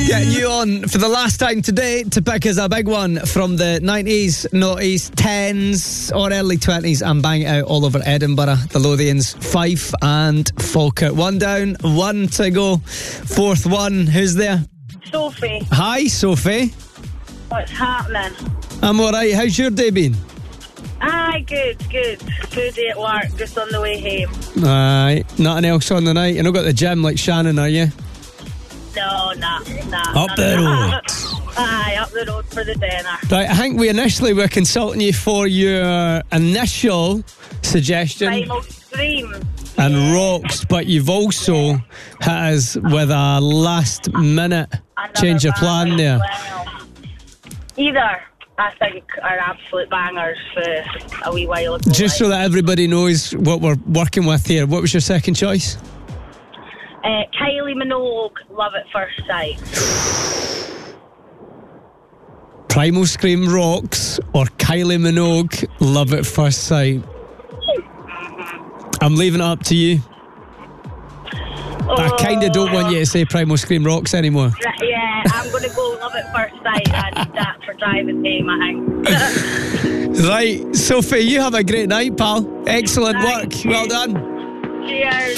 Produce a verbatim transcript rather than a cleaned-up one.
Getting you on for the last time today to pick us a big one from the nineties, noughties, tens or early twenties and bang it out all over Edinburgh. The Lothians, Fife and Falkirk. One down, one to go. Fourth one, who's there? Sophie. Hi, Sophie. What's happening? I'm alright. How's your day been? Aye, good, good. Good day at work, just on the way home. Aye, nothing else on the night. You're not got the gym like Shannon, are you? No, nah, nah. Up the road. Aye, up the road for the dinner. Right, I think we initially were consulting you for your initial suggestion. Primal Scream. And yeah. Rocks, but you've also hit us with a last minute Another change of plan there. Well. Either, I think, are absolute bangers for a wee while ago. Just so that everybody knows what we're working with here, what was your second choice? Uh, Kylie Minogue, Love at First Sight. Primal Scream, Rocks, or Kylie Minogue, Love at First Sight? I'm leaving it up to you. Oh. I kind of don't want you to say Primal Scream, Rocks anymore. Yeah, I'm going to go Love at First Sight and that for driving home, I think. Right, Sophie, you have a great night, pal. Excellent Thank work. you. Well done. Cheers.